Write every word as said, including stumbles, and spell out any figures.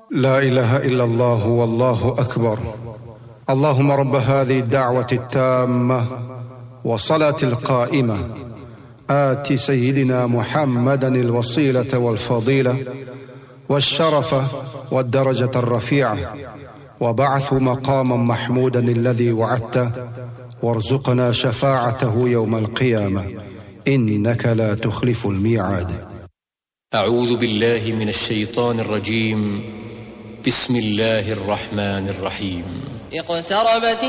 لا إله إلا الله والله أكبر. اللهم رب هذه الدعوة التامة والصلاة القائمة آت سيدنا محمدا الوسيلة والفضيلة والشرف والدرجة الرفيعة وبعث مقاما محمودا الذي وعدته وارزقنا شفاعته يوم القيامة إنك لا تخلف الميعاد. أعوذ بالله من الشيطان الرجيم. بسم الله الرحمن الرحيم. اقتربت